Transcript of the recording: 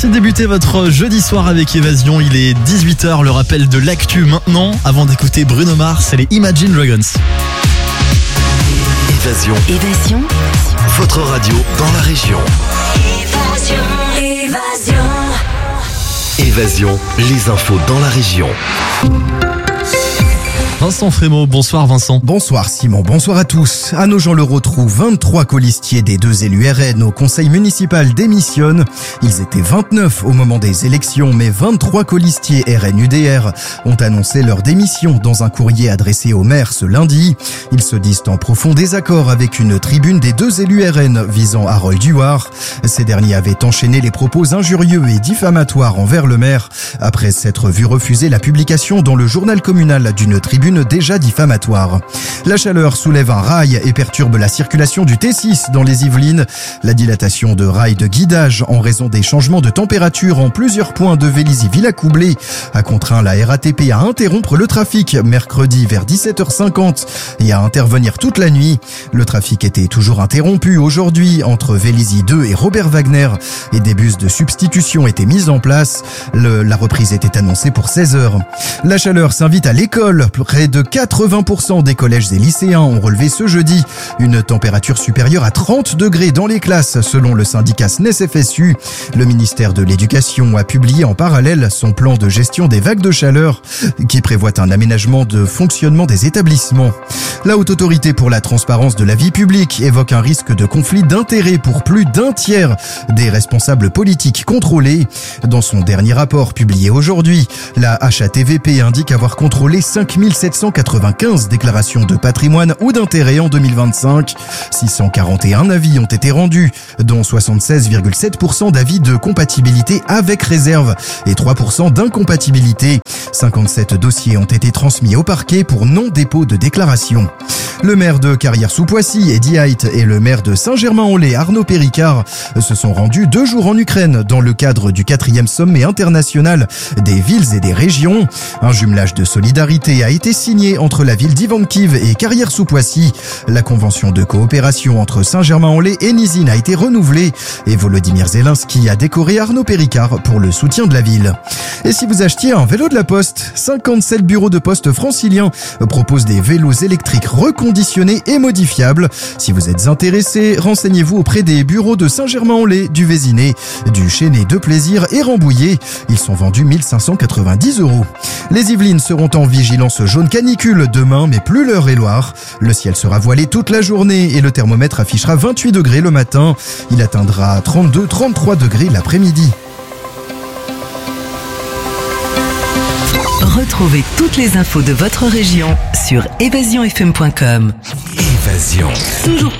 Merci de débuter votre jeudi soir avec Évasion. Il est 18h, le rappel de l'actu maintenant. Avant d'écouter Bruno Mars, c'est les Imagine Dragons. Évasion. Votre radio dans la région. Évasion, les infos dans la région. Vincent Frémaux, bonsoir Vincent. Bonsoir Simon, bonsoir à tous. À Nogent-le-Rotrou, 23 colistiers des deux élus RN au conseil municipal démissionnent. Ils étaient 29 au moment des élections, mais 23 colistiers RN-UDR ont annoncé leur démission dans un courrier adressé au maire ce lundi. Ils se disent en profond désaccord avec une tribune des deux élus RN visant Harold Duhart. Ces derniers avaient enchaîné les propos injurieux et diffamatoires envers le maire après s'être vu refuser la publication dans le journal communal d'une tribune déjà diffamatoire. La chaleur soulève un rail et perturbe la circulation du T6 dans les Yvelines. La dilatation de rails de guidage en raison des changements de température en plusieurs points de Vélizy-Villacoublay a contraint la RATP à interrompre le trafic mercredi vers 17h50 et à intervenir toute la nuit. Le trafic était toujours interrompu aujourd'hui entre Vélizy 2 et Robert Wagner et des bus de substitution étaient mis en place. La reprise était annoncée pour 16h. La chaleur s'invite à l'école. Près de 80% des collèges et lycéens ont relevé ce jeudi une température supérieure à 30 degrés dans les classes, selon le syndicat SNES-FSU. Le ministère de l'Éducation a publié en parallèle son plan de gestion des vagues de chaleur qui prévoit un aménagement de fonctionnement des établissements. La Haute Autorité pour la transparence de la vie publique évoque un risque de conflit d'intérêts pour plus d'un tiers des responsables politiques contrôlés. Dans son dernier rapport publié aujourd'hui, la HATVP indique avoir contrôlé 5795 déclarations de patrimoine ou d'intérêt en 2025. 641 avis ont été rendus, dont 76,7% d'avis de compatibilité avec réserve et 3% d'incompatibilité. 57 dossiers ont été transmis au parquet pour non-dépôt de déclaration. Le maire de Carrières-sous-Poissy, Eddie Height, et le maire de Saint-Germain-en-Laye, Arnaud Péricard, se sont rendus 2 jours en Ukraine dans le cadre du 4e sommet international des villes et des régions. Un jumelage de solidarité a été signé entre la ville d'Ivankiv et Carrières-sous-Poissy. La convention de coopération entre Saint-Germain-en-Laye et Nizhyn a été renouvelée et Volodymyr Zelensky a décoré Arnaud Péricard pour le soutien de la ville. Et si vous achetiez un vélo de la Poste, 57 bureaux de poste franciliens proposent des vélos électriques reconditionnés et modifiables. Si vous êtes intéressé, renseignez-vous auprès des bureaux de Saint-Germain-en-Laye, du Vésinet, du Chesnay de Plaisir et Rambouillet. Ils sont vendus 1590 €. Les Yvelines seront en vigilance jaune canicule demain, mais plus l'heure est Loire. Le ciel sera voilé toute la journée et le thermomètre affichera 28 degrés le matin. Il atteindra 32-33 degrés l'après-midi. Retrouvez toutes les infos de votre région sur évasionfm.com. Évasion. Toujours